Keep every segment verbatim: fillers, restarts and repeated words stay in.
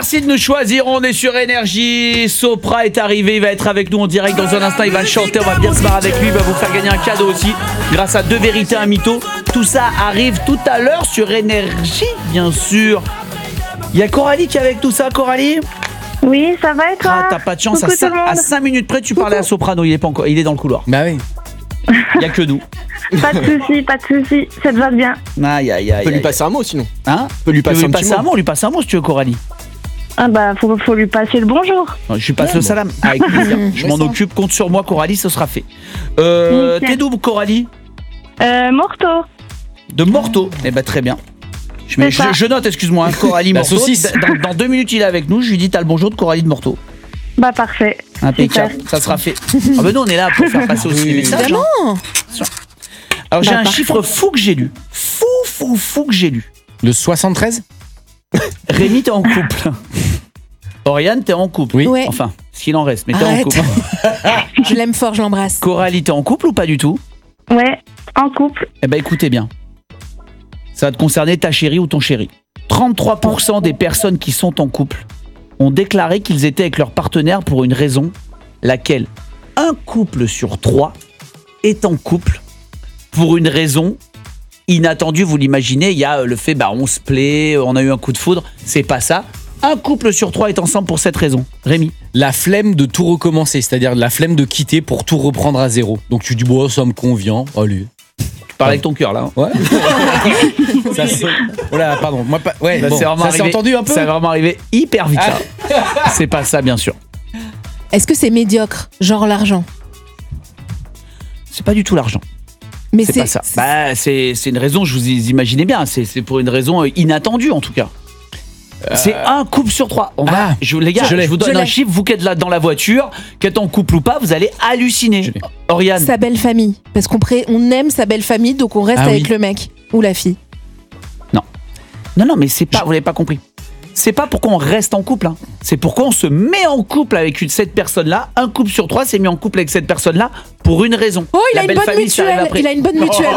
Merci de nous choisir, on est sur Énergie. Sopra est arrivé, il va être avec nous en direct dans un instant, il va chanter, on va bien se marrer avec lui, il va vous faire gagner un cadeau aussi, grâce à deux vérités, un mytho. Tout ça arrive tout à l'heure sur Énergie, bien sûr. Il y a Coralie qui est avec tout ça, Coralie ? Oui, ça va et toi ? Ah, t'as pas de chance, Coucou à cinq, à cinq minutes près, tu parlais à Soprano, il est, pas encore, il est dans le couloir. Bah oui. Il n'y a que nous. Pas de soucis, pas de soucis, ça te va bien. Aïe, aïe, aïe. On peut lui aïe. passer un mot sinon. Hein ? On peut lui passer Tu veux un lui petit passer un mot. mot, on lui passe un mot si tu veux, Coralie. Ah bah, faut, faut lui passer le bonjour. Je lui passe le salam. Avec plaisir. Je m'en occupe, compte sur moi, Coralie, ce sera fait. Euh, Nickel. T'es d'où, Coralie ? Euh, Morteau. De Morteau. Eh ben très bien. Je, mets, C'est ça. je, je note, excuse-moi, hein, Coralie La Morteau. saucisse. Dans, dans deux minutes, il est avec nous. Je lui dis t'as le bonjour de Coralie de Morteau. Bah, parfait. Impeccable. Super. Ça sera fait. Ah ben nous, on est là pour faire passer aussi les messages. Évidemment. Alors j'ai Bah, un parfait. chiffre fou que j'ai lu. Fou, fou, fou que j'ai lu. Le soixante-treize ? Rémi, t'es en couple. Oriane, t'es en couple. Oui. Ouais. Enfin, ce qu'il en reste, mais t'es en Arrête. couple. Je l'aime fort, je l'embrasse. Coralie, t'es en couple ou pas du tout ? Ouais, en couple. Eh ben écoutez bien. Ça va te concerner ta chérie ou ton chéri. trente-trois pour cent des personnes qui sont en couple ont déclaré qu'ils étaient avec leur partenaire pour une raison, laquelle un couple sur trois est en couple pour une raison inattendue. Vous l'imaginez, il y a euh, le fait, bah on se plaît, on a eu un coup de foudre. C'est pas ça. Un couple sur trois est ensemble pour cette raison. Rémi. La flemme de tout recommencer, c'est-à-dire la flemme de quitter pour tout reprendre à zéro. Donc tu dis, bon, ça me convient, allez. Tu parles avec ton cœur là. Hein. Ouais. ça se... Oh là, pardon. Moi, pas... ouais, Bah, bon, c'est vraiment ça s'est arrivé- entendu un peu. Ça va vraiment arriver hyper vite. ça. C'est pas ça, bien sûr. Est-ce que c'est médiocre, genre l'argent? C'est pas du tout l'argent. Mais C'est pas ça. Bah, c'est c'est une raison, je vous imaginez bien, c'est c'est pour une raison euh, inattendue en tout cas. C'est un couple sur trois. On va, Ah, je, les gars, je je, l'ai. vous Je donne un l'ai. chiffre, vous qui êtes là dans la voiture, qui êtes en couple ou pas, vous allez halluciner. Je l'ai. Oriane, sa belle famille. Parce qu'on pré- on aime sa belle famille, donc on reste Ah avec oui. le mec ou la fille. non, non, mais c'est pas, vous l'avez pas compris. C'est pas pourquoi on reste en couple, hein. C'est pourquoi on se met en couple avec une, cette personne-là. Un couple sur trois s'est mis en couple avec cette personne-là pour une raison. Oh, il La a une belle bonne famille, ça arrive mutuelle. après. Il a une bonne mutuelle.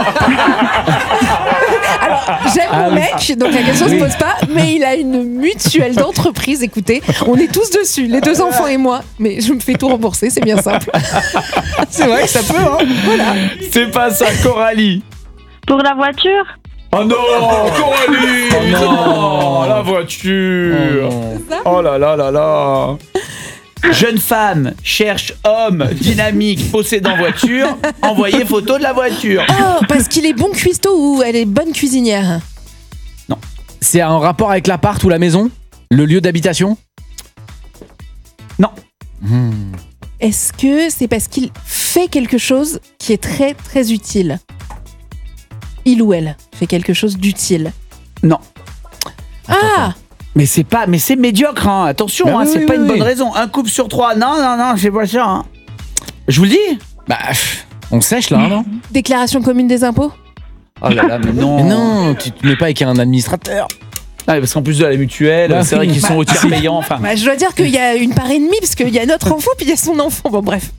Alors, j'aime Ah mon oui. mec, donc la question se pose pas, mais il a une mutuelle d'entreprise. Écoutez, on est tous dessus, les deux enfants et moi. Mais je me fais tout rembourser, c'est bien simple. C'est vrai que ça peut, hein. C'est pas ça, Coralie. Pour la voiture, Oh non, Coralie. Oh non. la voiture. Oh, Oh là là là là. Jeune femme cherche homme dynamique possédant voiture. Envoyez photo de la voiture. Oh, parce qu'il est bon cuistot ou elle est bonne cuisinière? C'est un rapport avec l'appart ou la maison? Le lieu d'habitation? Non. Hmm. Est-ce que c'est parce qu'il fait quelque chose qui est très très utile? Il ou elle fait quelque chose d'utile. Non. Ah, Mais c'est pas, mais c'est médiocre, hein. Attention, Bah hein, oui, c'est oui, pas oui, une bonne oui. raison. Un couple sur trois, non, non, non, c'est pas ça. Hein. Je vous le dis. Bah, pff, on sèche là, non? déclaration commune des impôts? Oh là là, mais non. Mais non, tu te mets pas avec un administrateur. Ah, parce qu'en plus de la mutuelle, Bah c'est vrai oui. qu'ils sont au tiers payant. Enfin, Bah, je dois dire qu'il y a une part et demie, parce qu'il y a notre enfant, puis il y a son enfant. Bon, bref.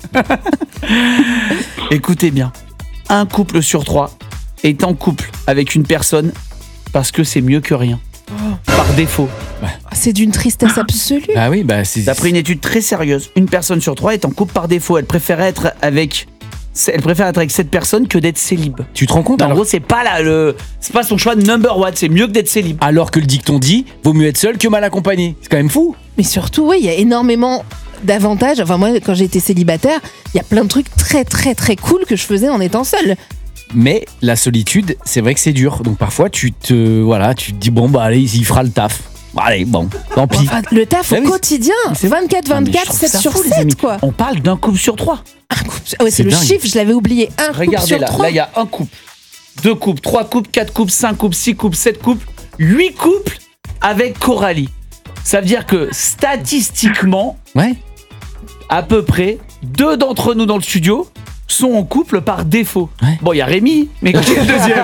écoutez bien. Un couple sur trois est en couple avec une personne parce que c'est mieux que rien. Par défaut. C'est d'une tristesse absolue. Bah oui, bah c'est. D'après une étude très sérieuse, une personne sur trois est en couple par défaut. Elle préfère être avec, elle préfère être avec cette personne que d'être célib. Tu te rends compte En alors, gros, c'est pas là le, c'est pas son choix de number one. C'est mieux que d'être célib. alors que le dicton dit vaut mieux être seul que mal accompagné. C'est quand même fou. Mais surtout, oui, il y a énormément d'avantages. Enfin, moi, quand j'étais célibataire, il y a plein de trucs très, très, très cool que je faisais en étant seule. Mais la solitude, c'est vrai que c'est dur. Donc parfois, tu te, voilà, tu te dis bon bah allez, il fera le taf. Bon, allez, bon, tant pis. Enfin, le taf Bah au oui. quotidien, c'est- vingt-quatre Non, mais je vingt-quatre, trouve sept ça sur fou, les amis. sept, quoi. On parle d'un couple sur trois. Un couple- ah ouais, c'est C'est le dingue. chiffre, je l'avais oublié. Un couple Regardez sur là, trois. là il y a un couple, deux couples, trois couples, quatre couples, cinq couples, six couples, sept couples, huit couples avec Coralie. Ça veut dire que statistiquement, Ouais. à peu près, deux d'entre nous dans le studio sont en couple par défaut. Ouais. Bon, il y a Rémi, mais qui est le deuxième?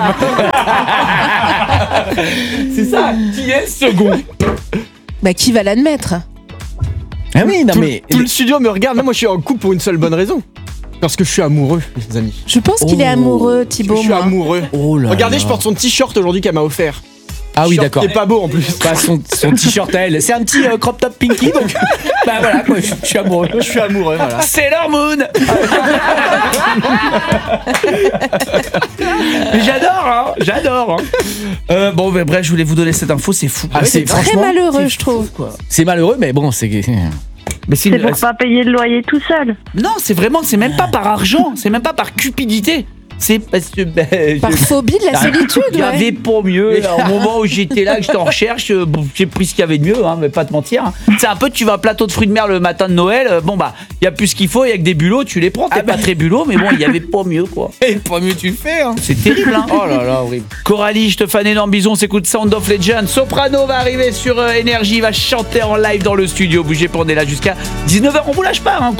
C'est ça, qui est le second? Bah, qui va l'admettre? Ah oui, non tout, mais. tout le studio me regarde, même moi je suis en couple pour une seule bonne raison. Parce que je suis amoureux, les amis. Je pense qu'il est Oh. amoureux, Parce que Thibaut. je suis moi. amoureux. Oh là Regardez, là. je porte son t-shirt aujourd'hui qu'elle m'a offert. Ah oui, Short d'accord. qui est pas beau en plus. Pas son, son t-shirt à elle. C'est un petit euh, crop top pinky, donc bah voilà, quoi, je, je suis amoureux. Je suis amoureux, voilà. C'est l'hormone. J'adore, hein, j'adore. hein. Euh, bon, ben, bref, je voulais vous donner cette info, c'est fou. Ah, c'est Très franchement, malheureux, je trouve. c'est malheureux, mais bon, c'est. Mais c'est C'est une- pour pas payer le loyer tout seul. Non, c'est vraiment, c'est même pas par argent, c'est même pas par cupidité. C'est parce que ben, Par je- phobie de la solitude, il y ouais. avait pas mieux. Là, au moment où j'étais là, que j'étais en recherche, euh, bon, j'ai pris ce qu'il y avait de mieux, hein, mais pas te mentir. hein. C'est un peu, tu vas à un plateau de fruits de mer le matin de Noël. euh, bon bah, il y a plus ce qu'il faut, il y a que des bulots, tu les prends. T'es pas très bulot, mais bon, il y avait pas mieux quoi. Et pas mieux, tu le fais, hein. C'est terrible. Hein. Oh là là, horrible. Coralie, je te fais un énorme bison, s'écoute Sound of Legend. Soprano va arriver sur euh, Énergie, il va chanter en live dans le studio. Bougez pas, on est là jusqu'à dix-neuf heures, on vous lâche pas. Hein.